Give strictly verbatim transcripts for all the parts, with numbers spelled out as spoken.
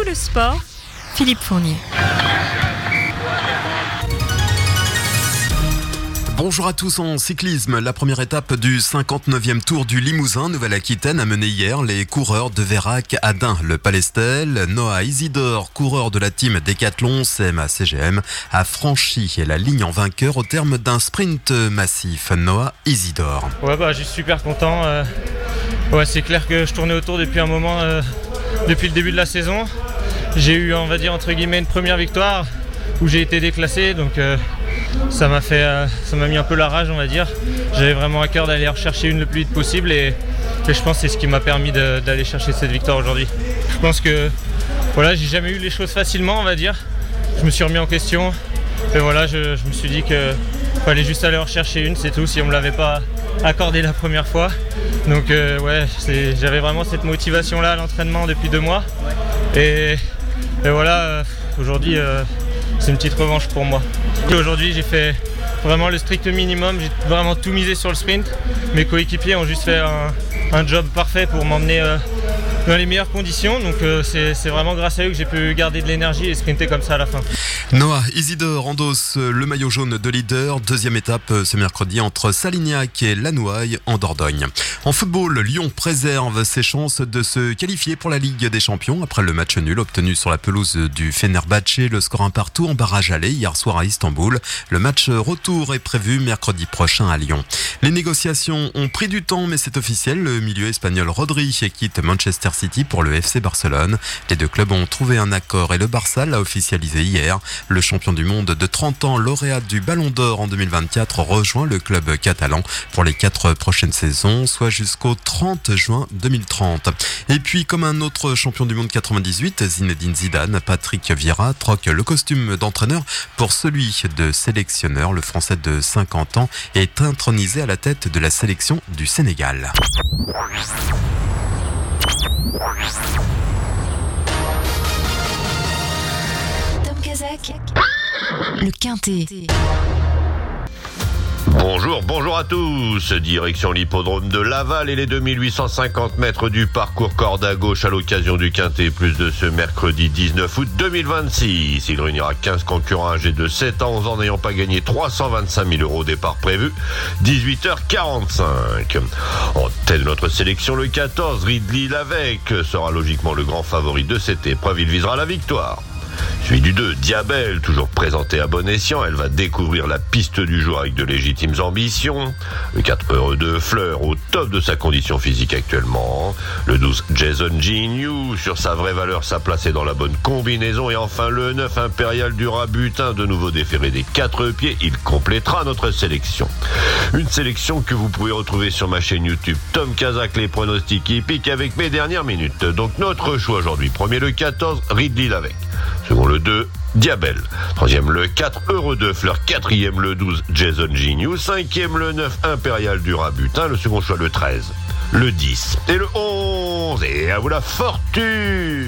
le sport, Philippe Fournier. Bonjour à tous en cyclisme. La première étape du cinquante-neuvième Tour du Limousin, Nouvelle-Aquitaine, a mené hier les coureurs de Vérac à Dun. Le Palestel, Noah Isidore, coureur de la team Decathlon C M A C G M, a franchi la ligne en vainqueur au terme d'un sprint massif. Noah Isidore. Ouais bah je suis super content. Euh, ouais, c'est clair que je tournais autour depuis un moment, euh, depuis le début de la saison. J'ai eu, on va dire entre guillemets, une première victoire où j'ai été déclassé, donc euh, ça m'a fait, euh, ça m'a mis un peu la rage, on va dire. J'avais vraiment à cœur d'aller rechercher une le plus vite possible et, et je pense que c'est ce qui m'a permis de, d'aller chercher cette victoire aujourd'hui. Je pense que voilà, j'ai jamais eu les choses facilement, on va dire. Je me suis remis en question et voilà, je, je me suis dit qu'il fallait juste aller en rechercher une, c'est tout, si on me l'avait pas accordé la première fois. Donc euh, ouais, c'est, j'avais vraiment cette motivation-là à l'entraînement depuis deux mois et, et voilà, euh, aujourd'hui euh, c'est une petite revanche pour moi. Aujourd'hui j'ai fait vraiment le strict minimum, j'ai vraiment tout misé sur le sprint. Mes coéquipiers ont juste fait un, un job parfait pour m'emmener euh, dans les meilleures conditions. Donc euh, c'est, c'est vraiment grâce à eux que j'ai pu garder de l'énergie et sprinter comme ça à la fin. Noah Isidore endosse le maillot jaune de leader. Deuxième étape ce mercredi entre Salignac et Lanouaille en Dordogne. En football, Lyon préserve ses chances de se qualifier pour la Ligue des Champions après le match nul obtenu sur la pelouse du Fenerbahçe. Le score un partout en barrage aller hier soir à Istanbul. Le match retour est prévu mercredi prochain à Lyon. Les négociations ont pris du temps mais c'est officiel. Le milieu espagnol Rodri quitte Manchester City pour le F C Barcelone. Les deux clubs ont trouvé un accord et le Barça l'a officialisé hier. Le champion du monde de trente ans, lauréat du Ballon d'Or en deux mille vingt-quatre, rejoint le club catalan pour les quatre prochaines saisons, soit jusqu'au trente juin deux mille trente. Et puis, comme un autre champion du monde quatre-vingt-dix-huit, Zinedine Zidane, Patrick Vieira troque le costume d'entraîneur pour celui de sélectionneur. Le Français de cinquante ans est intronisé à la tête de la sélection du Sénégal. Le Quintet. Bonjour, bonjour à tous. Direction l'hippodrome de Laval et les deux mille huit cent cinquante mètres du parcours corde à gauche à l'occasion du Quintet Plus de ce mercredi dix-neuf août deux mille vingt-six. Il réunira quinze concurrents âgés de sept ans, onze ans n'ayant pas gagné trois cent vingt-cinq mille euros au départ prévu. dix-huit heures quarante-cinq. En tête de notre sélection, le quatorze, Ridley Lavec, sera logiquement le grand favori de cette épreuve. Il visera la victoire. Suivi du deux, Diabel, toujours présenté à bon escient. Elle va découvrir la piste du jour avec de légitimes ambitions. Le quatre, Heureux de Fleur, au top de sa condition physique actuellement. Le douze, Jason Gignoux, sur sa vraie valeur, sa place est dans la bonne combinaison. Et enfin le neuf, Impérial du Rabutin, de nouveau déféré des quatre pieds. Il complétera notre sélection. Une sélection que vous pouvez retrouver sur ma chaîne YouTube Tom Kazak, les pronostics hippiques avec mes dernières minutes. Donc notre choix aujourd'hui. Premier le quatorze, Ridley Lavec. Second le deux, Diabel. Troisième le quatre, Heureux de Fleur. Quatrième le douze, Jason Gignoux. Cinquième le neuf, Impérial du Rabutin. Le second choix le treize, le dix et le onze. Et à vous la fortune.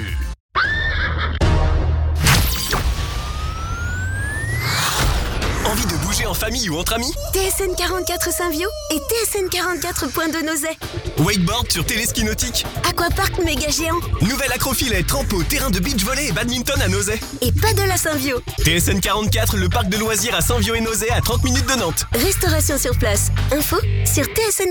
Envie de bouger en famille ou entre amis? T S N quarante-quatre Saint-Viau et T S N quarante-quatre Pointe de Nozay. Wakeboard sur téléski nautique. Aquapark méga géant. Nouvelle acrofilet, trampo, terrain de beach volley et badminton à Nozay. Et paddle à Saint-Viau. T S N quarante-quatre, le parc de loisirs à Saint-Viau et Nozay à trente minutes de Nantes. Restauration sur place. Info sur T S N